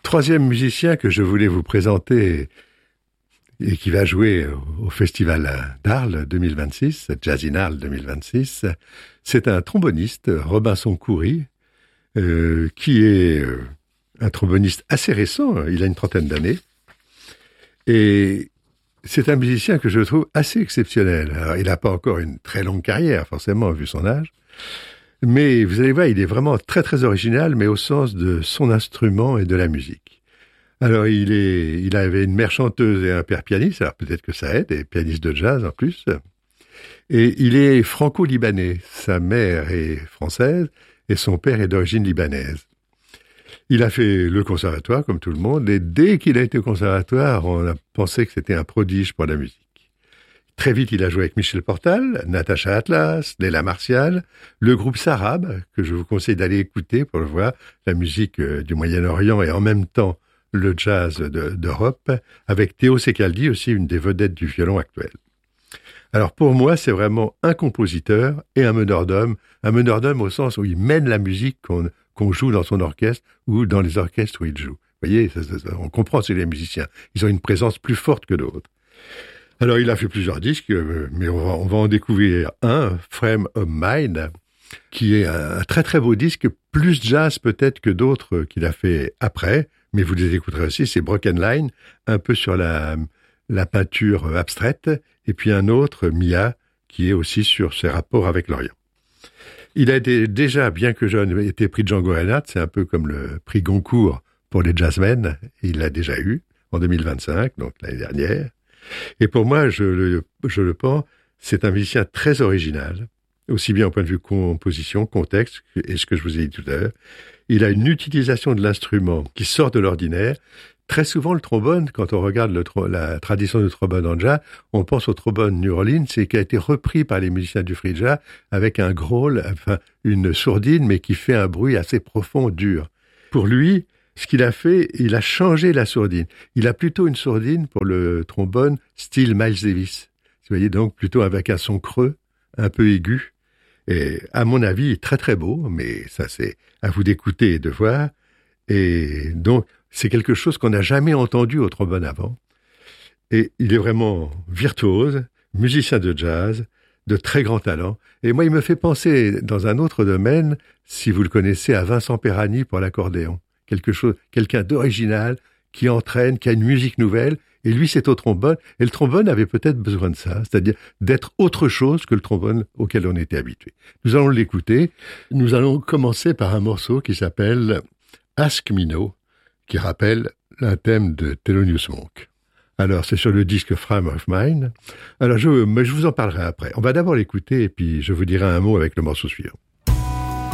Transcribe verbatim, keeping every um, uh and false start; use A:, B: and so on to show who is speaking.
A: troisième musicien que je voulais vous présenter et qui va jouer au Festival d'Arles deux mille vingt-six, Jazz in Arles deux mille vingt-six, c'est un tromboniste, Robinson Khoury, euh, qui est euh, un tromboniste assez récent, il a une trentaine d'années, et c'est un musicien que je trouve assez exceptionnel. Alors, il n'a pas encore une très longue carrière, forcément, vu son âge, mais vous allez voir, il est vraiment très très original, mais au sens de son instrument et de la musique. Alors, il est, il avait une mère chanteuse et un père pianiste, alors peut-être que ça aide, et pianiste de jazz en plus. Et il est franco-libanais. Sa mère est française et son père est d'origine libanaise. Il a fait le conservatoire, comme tout le monde, et dès qu'il a été au conservatoire, on a pensé que c'était un prodige pour la musique. Très vite, il a joué avec Michel Portal, Natacha Atlas, Léla Martial, le groupe Sarab, que je vous conseille d'aller écouter pour le voir, la musique du Moyen-Orient et en même temps le jazz de, d'Europe, avec Théo Secaldi, aussi une des vedettes du violon actuel. Alors pour moi, c'est vraiment un compositeur et un meneur d'hommes, un meneur d'hommes au sens où il mène la musique qu'on, qu'on joue dans son orchestre ou dans les orchestres où il joue. Vous voyez, ça, ça, on comprend, c'est les musiciens. Ils ont une présence plus forte que d'autres. Alors il a fait plusieurs disques, mais on va, on va en découvrir un, Frame of Mind, qui est un, un très très beau disque, plus jazz peut-être que d'autres qu'il a fait après, mais vous les écouterez aussi, c'est Broken Line, un peu sur la, la peinture abstraite, et puis un autre, Mia, qui est aussi sur ses rapports avec l'Orient. Il a été, déjà, bien que jeune, été prix Django Reinhardt, c'est un peu comme le prix Goncourt pour les jazzmen, il l'a déjà eu en deux mille vingt-cinq, donc l'année dernière. Et pour moi, je le, je le pense, c'est un musicien très original, aussi bien au point de vue composition, contexte, et ce que je vous ai dit tout à l'heure. Il a une utilisation de l'instrument qui sort de l'ordinaire. Très souvent, le trombone, quand on regarde le tro- la tradition du trombone en jazz, on pense au trombone New Orleans, c'est qui a été repris par les musiciens du free jazz avec un growl, enfin une sourdine, mais qui fait un bruit assez profond, dur. Pour lui, ce qu'il a fait, il a changé la sourdine. Il a plutôt une sourdine pour le trombone style Miles Davis. Vous voyez, donc plutôt avec un son creux, un peu aigu. Et à mon avis, très très beau, mais ça c'est à vous d'écouter et de voir. Et donc, c'est quelque chose qu'on n'a jamais entendu au trombone avant. Et il est vraiment virtuose, musicien de jazz, de très grand talent. Et moi, il me fait penser, dans un autre domaine, si vous le connaissez, à Vincent Perani pour l'accordéon. Quelque chose, quelqu'un d'original, qui entraîne, qui a une musique nouvelle, et lui c'est au trombone, et le trombone avait peut-être besoin de ça, c'est-à-dire d'être autre chose que le trombone auquel on était habitué. Nous allons l'écouter, nous allons commencer par un morceau qui s'appelle Ask Me No, qui rappelle un thème de Thelonious Monk. Alors c'est sur le disque Frame of Mind, alors je, mais je vous en parlerai après. On va d'abord l'écouter, et puis je vous dirai un mot avec le morceau suivant.